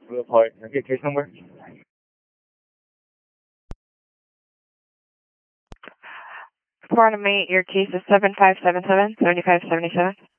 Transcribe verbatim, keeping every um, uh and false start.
Blue Point. Can I get case number? Florida Mate, your case is seven five seven seven, seven five seven seven.